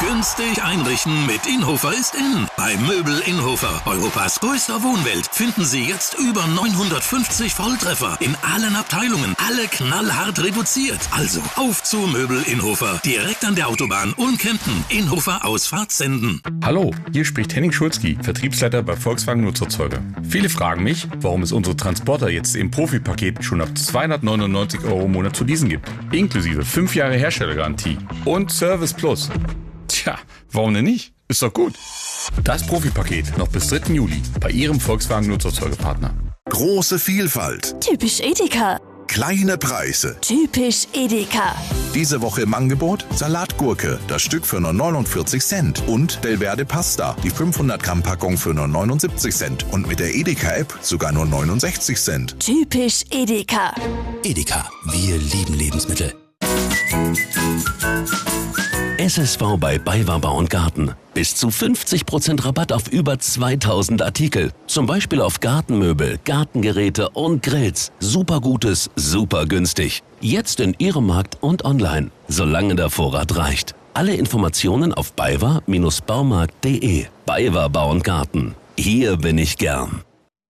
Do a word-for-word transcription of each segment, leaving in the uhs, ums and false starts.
Günstig einrichten mit Inhofer ist in. Bei Möbel Inhofer, Europas größter Wohnwelt, finden Sie jetzt über neunhundertfünfzig Volltreffer in allen Abteilungen. Alle knallhart reduziert. Also auf zu Möbel Inhofer. Direkt an der Autobahn Ulm-Kempten. Inhofer Ausfahrt Senden. Hallo, hier spricht Henning Schulzki, Vertriebsleiter bei Volkswagen Nutzerzeuger. Viele fragen mich, warum es unsere Transporter jetzt im Profipaket schon ab zweihundertneunundneunzig Euro im Monat zu leasen gibt. Inklusive fünf Jahre Herstellergarantie und Service Plus. Tja, warum denn nicht? Ist doch gut. Das Profipaket noch bis dritten Juli bei Ihrem Volkswagen Nutzerzeugerpartner. Große Vielfalt. Typisch Edeka. Kleine Preise. Typisch Edeka. Diese Woche im Angebot Salatgurke, das Stück für nur neunundvierzig Cent. Und Delverde Pasta, die fünfhundert Gramm Packung für nur neunundsiebzig Cent. Und mit der Edeka-App sogar nur neunundsechzig Cent. Typisch Edeka. Edeka, wir lieben Lebensmittel. S S V bei BayWa Bau und Garten. Bis zu fünfzig Prozent Rabatt auf über zweitausend Artikel. Zum Beispiel auf Gartenmöbel, Gartengeräte und Grills. Super Gutes, super günstig. Jetzt in Ihrem Markt und online, solange der Vorrat reicht. Alle Informationen auf baywa Baumarkt punkt de. BayWa Bau und Garten. Hier bin ich gern.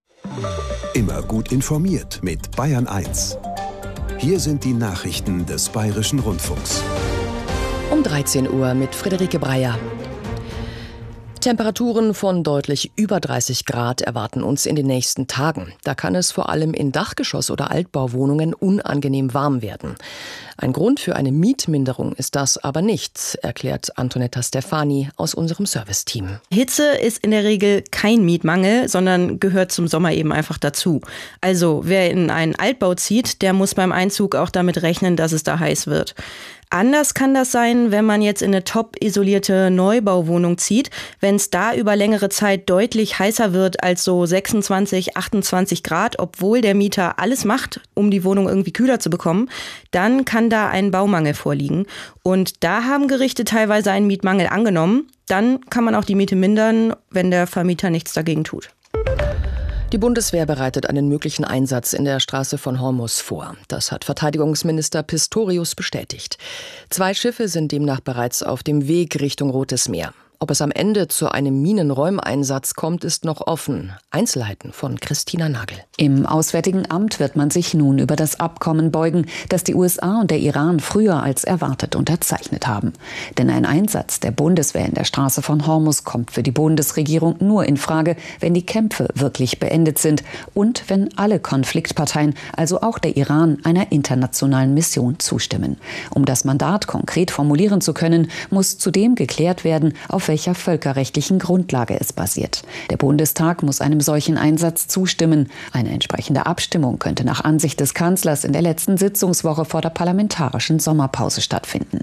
Immer gut informiert mit Bayern eins. Hier sind die Nachrichten des Bayerischen Rundfunks. Um dreizehn Uhr mit Friederike Breyer. Temperaturen von deutlich über dreißig Grad erwarten uns in den nächsten Tagen. Da kann es vor allem in Dachgeschoss- oder Altbauwohnungen unangenehm warm werden. Ein Grund für eine Mietminderung ist das aber nicht, erklärt Antonetta Stefani aus unserem Serviceteam. Hitze ist in der Regel kein Mietmangel, sondern gehört zum Sommer eben einfach dazu. Also wer in einen Altbau zieht, der muss beim Einzug auch damit rechnen, dass es da heiß wird. Anders kann das sein, wenn man jetzt in eine top isolierte Neubauwohnung zieht. Wenn es da über längere Zeit deutlich heißer wird als so sechsundzwanzig, achtundzwanzig Grad, obwohl der Mieter alles macht, um die Wohnung irgendwie kühler zu bekommen, dann kann da ein Baumangel vorliegen. Und da haben Gerichte teilweise einen Mietmangel angenommen. Dann kann man auch die Miete mindern, wenn der Vermieter nichts dagegen tut. Die Bundeswehr bereitet einen möglichen Einsatz in der Straße von Hormuz vor. Das hat Verteidigungsminister Pistorius bestätigt. Zwei Schiffe sind demnach bereits auf dem Weg Richtung Rotes Meer. Ob es am Ende zu einem Minenräumeinsatz kommt, ist noch offen. Einzelheiten von Christina Nagel. Im Auswärtigen Amt wird man sich nun über das Abkommen beugen, das die U S A und der Iran früher als erwartet unterzeichnet haben. Denn ein Einsatz der Bundeswehr in der Straße von Hormuz kommt für die Bundesregierung nur in Frage, wenn die Kämpfe wirklich beendet sind und wenn alle Konfliktparteien, also auch der Iran, einer internationalen Mission zustimmen. Um das Mandat konkret formulieren zu können, muss zudem geklärt werden, auf welcher völkerrechtlichen Grundlage es basiert. Der Bundestag muss einem solchen Einsatz zustimmen. Eine entsprechende Abstimmung könnte nach Ansicht des Kanzlers in der letzten Sitzungswoche vor der parlamentarischen Sommerpause stattfinden.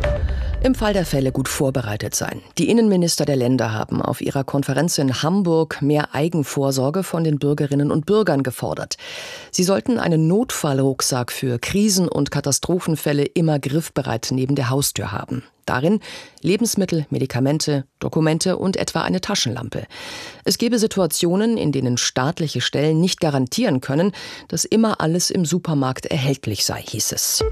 Im Fall der Fälle gut vorbereitet sein. Die Innenminister der Länder haben auf ihrer Konferenz in Hamburg mehr Eigenvorsorge von den Bürgerinnen und Bürgern gefordert. Sie sollten einen Notfallrucksack für Krisen- und Katastrophenfälle immer griffbereit neben der Haustür haben. Darin Lebensmittel, Medikamente, Dokumente und etwa eine Taschenlampe. Es gebe Situationen, in denen staatliche Stellen nicht garantieren können, dass immer alles im Supermarkt erhältlich sei, hieß es.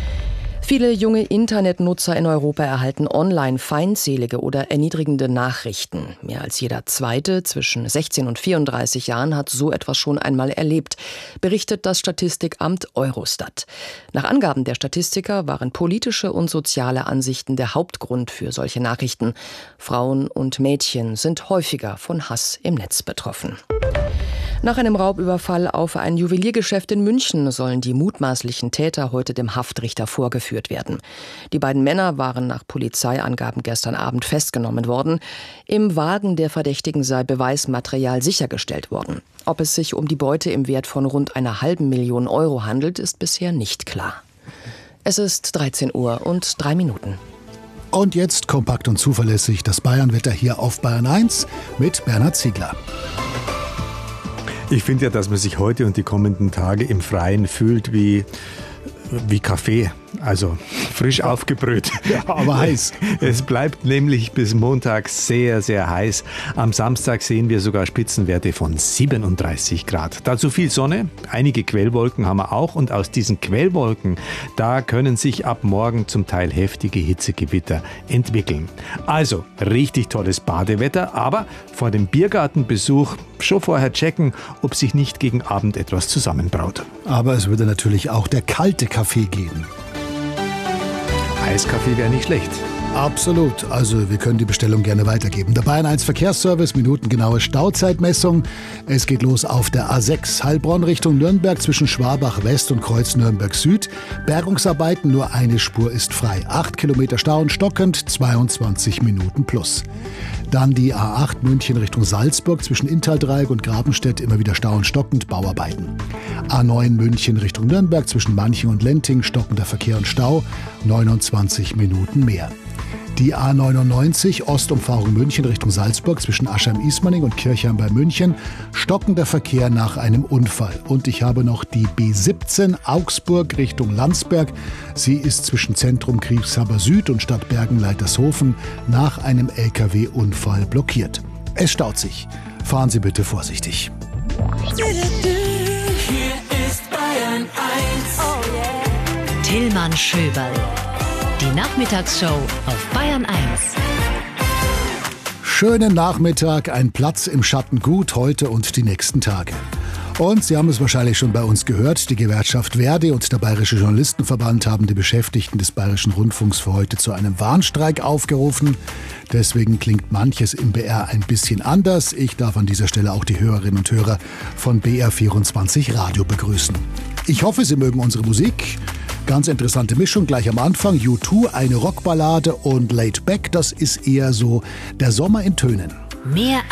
Viele junge Internetnutzer in Europa erhalten online feindselige oder erniedrigende Nachrichten. Mehr als jeder Zweite zwischen sechzehn und vierunddreißig Jahren hat so etwas schon einmal erlebt, berichtet das Statistikamt Eurostat. Nach Angaben der Statistiker waren politische und soziale Ansichten der Hauptgrund für solche Nachrichten. Frauen und Mädchen sind häufiger von Hass im Netz betroffen. Nach einem Raubüberfall auf ein Juweliergeschäft in München sollen die mutmaßlichen Täter heute dem Haftrichter vorgeführt werden. Die beiden Männer waren nach Polizeiangaben gestern Abend festgenommen worden. Im Wagen der Verdächtigen sei Beweismaterial sichergestellt worden. Ob es sich um die Beute im Wert von rund einer halben Million Euro handelt, ist bisher nicht klar. Es ist dreizehn Uhr und drei Minuten. Und jetzt kompakt und zuverlässig das Bayernwetter hier auf Bayern eins mit Bernhard Ziegler. Ich finde ja, dass man sich heute und die kommenden Tage im Freien fühlt wie, wie Kaffee, also frisch aufgebrüht. Ja, aber heiß. Es bleibt nämlich bis Montag sehr, sehr heiß. Am Samstag sehen wir sogar Spitzenwerte von siebenunddreißig Grad. Dazu viel Sonne, einige Quellwolken haben wir auch. Und aus diesen Quellwolken, da können sich ab morgen zum Teil heftige Hitzegewitter entwickeln. Also richtig tolles Badewetter, aber vor dem Biergartenbesuch schon vorher checken, ob sich nicht gegen Abend etwas zusammenbraut. Aber es würde natürlich auch der kalte Kaffee geben. Eiskaffee wäre nicht schlecht. Absolut. Also wir können die Bestellung gerne weitergeben. Der Bayern eins Verkehrsservice, minutengenaue Stauzeitmessung. Es geht los auf der A sechs Heilbronn Richtung Nürnberg zwischen Schwabach West und Kreuz Nürnberg Süd. Bergungsarbeiten, nur eine Spur ist frei. Acht Kilometer Stau und stockend, zweiundzwanzig Minuten plus. Dann die A acht München Richtung Salzburg zwischen Inntal-Dreieck und Grabenstedt, immer wieder Stau und stockend, Bauarbeiten. A neun München Richtung Nürnberg zwischen Manching und Lenting, stockender Verkehr und Stau, neunundzwanzig Minuten mehr. Die A neunundneunzig Ostumfahrung München Richtung Salzburg zwischen Aschheim-Ismaning und Kirchheim bei München. Stockender Verkehr nach einem Unfall. Und ich habe noch die B siebzehn Augsburg Richtung Landsberg. Sie ist zwischen Zentrum Griebshaber Süd und Stadt Bergen-Leitershofen nach einem L K W-Unfall blockiert. Es staut sich. Fahren Sie bitte vorsichtig. Hier ist Bayern eins. Oh yeah. Tillmann Schöberl. Die Nachmittagsshow auf Bayern eins. Schönen Nachmittag, ein Platz im Schatten gut heute und die nächsten Tage. Und Sie haben es wahrscheinlich schon bei uns gehört, die Gewerkschaft Verdi und der Bayerische Journalistenverband haben die Beschäftigten des Bayerischen Rundfunks für heute zu einem Warnstreik aufgerufen. Deswegen klingt manches im B R ein bisschen anders. Ich darf an dieser Stelle auch die Hörerinnen und Hörer von B R vierundzwanzig Radio begrüßen. Ich hoffe, Sie mögen unsere Musik. Ganz interessante Mischung gleich am Anfang. U zwei, eine Rockballade und Laid Back, das ist eher so der Sommer in Tönen. Mehr